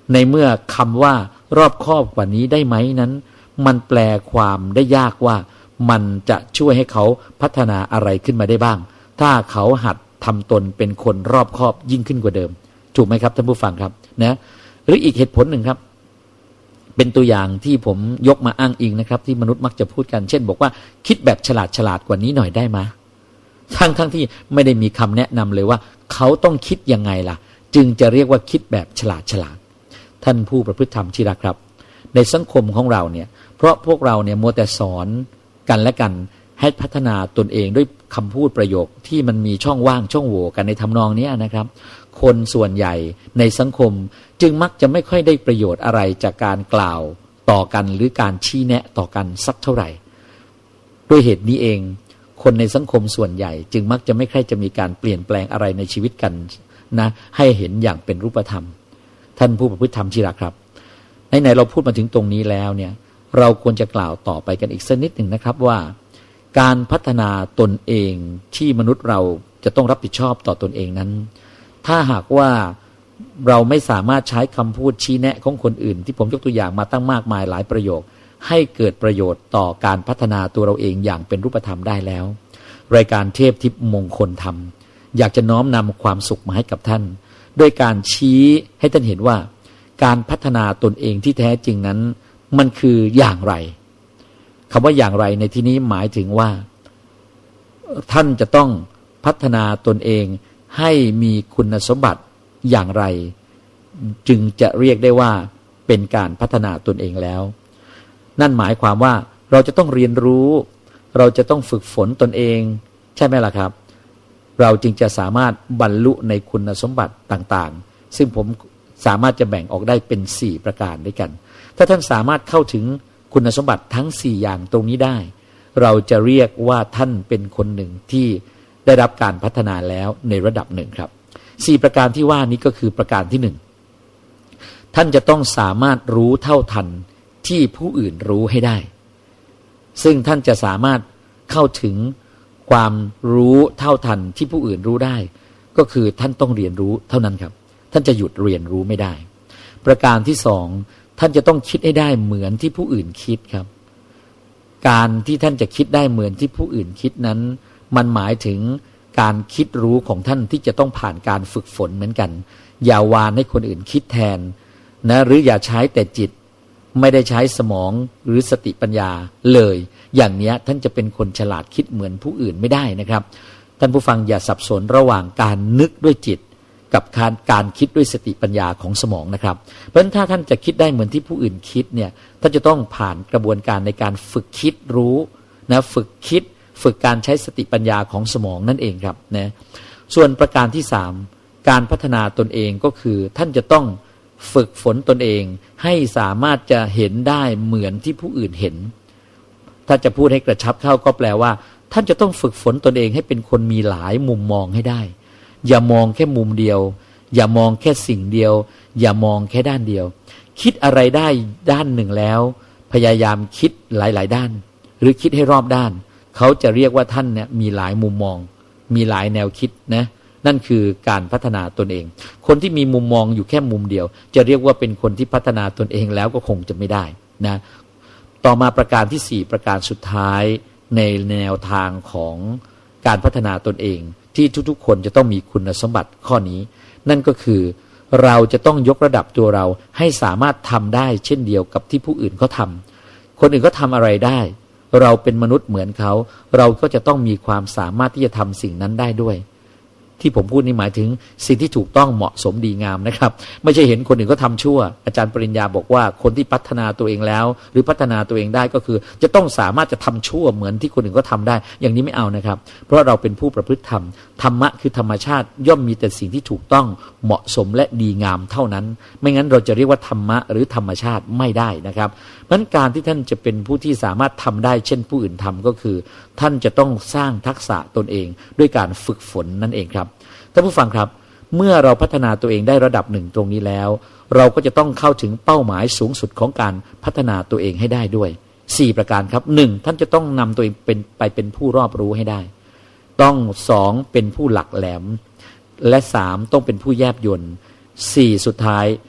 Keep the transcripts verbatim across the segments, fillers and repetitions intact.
ในเมื่อคำว่ารอบคอบกว่านี้ได้ไหมนั้นมันแปลความได้ยากว่ามันจะช่วยให้เขาพัฒนาอะไรขึ้นมาได้บ้างถ้าเขาหัดทำตนเป็นคนรอบคอบยิ่งขึ้นกว่าเดิมถูกไหมครับท่านผู้ฟังครับนะหรืออีกเหตุผลหนึ่งครับเป็นตัวอย่างที่ผมยกมาอ้างอิงนะครับที่มนุษย์มักจะพูดกันเช่นบอกว่าคิดแบบฉลาดฉลาดกว่านี้หน่อยได้ไหมทั้งทั้งที่ไม่ได้มีคำแนะนำเลยว่าเขาต้องคิดยังไงล่ะจึงจะเรียกว่าคิดแบบฉลาดฉลาดท่านผู้ประพฤติธรรมที่รักครับในสังคมของเราเนี่ยเพราะพวกเราเนี่ยมัวแต่สอนกันและกันให้พัฒนาตนเองด้วยคำพูดประโยคที่มันมีช่องว่างช่องโหว่กันในทำนองนี้นะครับคนส่วนใหญ่ในสังคมจึงมักจะไม่ค่อยได้ประโยชน์อะไรจากการกล่าวต่อกันหรือการชี้แนะต่อกันสักเท่าไหร่ด้วยเหตุนี้เองคนในสังคมส่วนใหญ่จึงมักจะไม่ค่อยจะมีการเปลี่ยนแปลงอะไรในชีวิตกันนะให้เห็นอย่างเป็นรูปธรรมท่านผู้ประพฤติธรรมที่รักครับไหนๆเราพูดมาถึงตรงนี้แล้วเนี่ยเราควรจะกล่าวต่อไปกันอีกสักนิดหนึ่งนะครับว่าการพัฒนาตนเองที่มนุษย์เราจะต้องรับผิดชอบต่อตนเองนั้นถ้าหากว่าเราไม่สามารถใช้คำพูดชี้แนะของคนอื่นที่ผมยกตัวอย่างมาตั้งมากมายหลายประโยคให้เกิดประโยชน์ต่อการพัฒนาตัวเราเองอย่างเป็นรูปธรรมได้แล้วรายการเทพทิพย์มงคลธรรมอยากจะน้อมนำความสุขมาให้กับท่านด้วยการชี้ให้ท่านเห็นว่าการพัฒนาตนเองที่แท้จริงนั้นมันคืออย่างไรคำว่าอย่างไรในที่นี้หมายถึงว่าท่านจะต้องพัฒนาตนเองให้มีคุณสมบัติอย่างไรจึงจะเรียกได้ว่าเป็นการพัฒนาตนเองแล้วนั่นหมายความว่าเราจะต้องเรียนรู้เราจะต้องฝึกฝนตนเองใช่ไหมล่ะครับเราจึงจะสามารถบรรลุในคุณสมบัติต่างๆซึ่งผมสามารถจะแบ่งออกได้เป็นสี่ประการด้วยกันถ้าท่านสามารถเข้าถึงคุณสมบัติทั้งสี่อย่างตรงนี้ได้เราจะเรียกว่าท่านเป็นคนหนึ่งที่ได้รับการพัฒนาแล้วในระดับหนึ่งครับสี่ประการที่ว่านี้ก็คือประการที่หนึ่งท่านจะต้องสามารถรู้เท่าทันที่ผู้อื่นรู้ให้ได้ซึ่งท่านจะสามารถเข้าถึงความรู้เท่าทันที่ผู้อื่นรู้ได้ก็คือท่านต้องเรียนรู้เท่านั้นครับท่านจะหยุดเรียนรู้ไม่ได้ประการที่สองท่านจะต้องคิดให้ได้เหมือนที่ผู้อื่นคิดครับการที่ท่านจะคิดได้เหมือนที่ผู้อื่นคิดนั้นมันหมายถึงการคิดรู้ของท่านที่จะต้องผ่านการฝึกฝนเหมือนกันอย่าวานให้คนอื่นคิดแทนนะหรืออย่าใช้แต่จิตไม่ได้ใช้สมองหรือสติปัญญาเลยอย่างนี้ท่านจะเป็นคนฉลาดคิดเหมือนผู้อื่นไม่ได้นะครับท่านผู้ฟังอย่าสับสนระหว่างการนึกด้วยจิตกับการการคิดด้วยสติปัญญาของสมองนะครับเพราะฉะนั้นถ้าท่านจะคิดได้เหมือนที่ผู้อื่นคิดเนี่ยท่านจะต้องผ่านกระบวนการในการฝึกคิดรู้นะฝึกคิดฝึกการใช้สติปัญญาของสมองนั่นเองครับนะส่วนประการที่สามการพัฒนาตนเองก็คือท่านจะต้องฝึกฝนตนเองให้สามารถจะเห็นได้เหมือนที่ผู้อื่นเห็นถ้าจะพูดให้กระชับเข้าก็แปลว่าท่านจะต้องฝึกฝนตนเองให้เป็นคนมีหลายมุมมองให้ได้อย่ามองแค่มุมเดียวอย่ามองแค่สิ่งเดียวอย่ามองแค่ด้านเดียวคิดอะไรได้ด้านหนึ่งแล้วพยายามคิดหลายๆด้านหรือคิดให้รอบด้านเขาจะเรียกว่าท่านเนี่ยมีหลายมุมมองมีหลายแนวคิดนะนั่นคือการพัฒนาตนเองคนที่มีมุมมองอยู่แค่มุมเดียวจะเรียกว่าเป็นคนที่พัฒนาตนเองแล้วก็คงจะไม่ได้นะต่อมาประการที่สี่ประการสุดท้ายในแนวทางของการพัฒนาตนเองที่ทุกๆคนจะต้องมีคุณสมบัติข้อนี้นั่นก็คือเราจะต้องยกระดับตัวเราให้สามารถทำได้เช่นเดียวกับที่ผู้อื่นเขาทำคนอื่นก็ทำอะไรได้เราเป็นมนุษย์เหมือนเขาเราก็จะต้องมีความสามารถที่จะทำสิ่งนั้นได้ด้วยที่ผมพูดนี่หมายถึงสิ่งที่ถูกต้องเหมาะสมดีงามนะครับไม่ใช่เห็นคนอื่นก็ทำชั่วอาจารย์ปริญญาบอกว่าคนที่พัฒนาตัวเองแล้วหรือพัฒนาตัวเองได้ก็คือจะต้องสามารถจะทำชั่วเหมือนที่คนอื่นก็ทำได้อย่างนี้ไม่เอานะครับเพราะเราเป็นผู้ประพฤติธรรมธรรมะคือธรรมชาติย่อมมีแต่สิ่งที่ถูกต้องเหมาะสมและดีงามเท่านั้นไม่งั้นเราจะเรียกว่าธรรมะหรือธรรมชาติไม่ได้นะครับเพราะฉะนั้นการที่ท่านจะเป็นผู้ที่สามารถทำได้เช่นผู้อื่นทำก็คือท่านจะต้องสร้างทักษะตนเองด้วยการฝึกฝนนั่นเองครับท่านผู้ฟังครับเมื่อเราพัฒนาตัวเองได้ระดับหนึ่งตรงนี้แล้วเราก็จะต้องเข้าถึงเป้าหมายสูงสุดของการพัฒนาตัวเองให้ได้ด้วยสี่ประการครับหนึ่งท่านจะต้องนำตัวเองเป็นไปเป็นผู้รอบรู้ให้ได้ต้องสองเป็นผู้หลักแหลมและสามต้องเป็นผู้แยบยลสี่สุดท้าย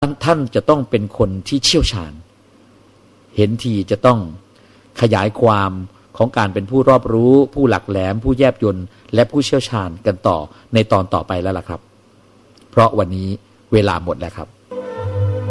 ท่านจะต้องเป็นคนที่เชี่ยวชาญเห็นทีจะต้องขยายความของการเป็นผู้รอบรู้ผู้หลักแหลมผู้แยบยลและผู้เชี่ยวชาญกันต่อในตอนต่อไปแล้วล่ะครับเพราะวันนี้เวลาหมดแล้วครับ